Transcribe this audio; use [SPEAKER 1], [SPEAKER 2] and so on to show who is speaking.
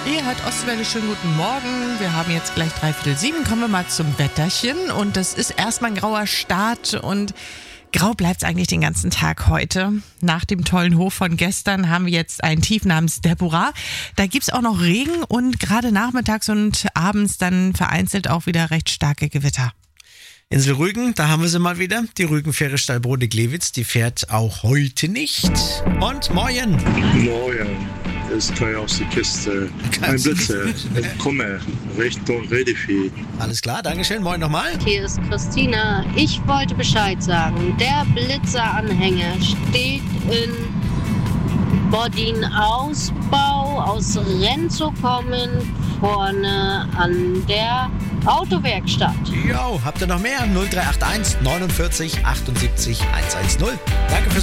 [SPEAKER 1] Ihr hört Ostwelle, schönen guten Morgen. Wir haben jetzt gleich 6:45. Kommen wir mal zum Wetterchen. Und das ist erstmal ein grauer Start und grau bleibt es eigentlich den ganzen Tag heute. Nach dem tollen Hoch von gestern haben wir jetzt ein Tief namens Deborah. Da gibt es auch noch Regen und gerade nachmittags und abends dann vereinzelt auch wieder recht starke Gewitter.
[SPEAKER 2] Insel Rügen, da haben wir sie mal wieder. Die Rügenfähre Stallbrode-Gliwitz, die fährt auch heute nicht. Und moin.
[SPEAKER 3] Moin, das ist Kai aus der Kiste. Ein Blitzer, ich komme Richtung Redevieh.
[SPEAKER 2] Alles klar, Dankeschön. Moin nochmal.
[SPEAKER 4] Hier ist Christina. Ich wollte Bescheid sagen. Der Blitzeranhänger steht in Bodin-Ausbau aus Renzo kommen, vorne an der Autowerkstatt.
[SPEAKER 2] Jo, habt ihr noch mehr? 0381 49 78 110. Danke fürs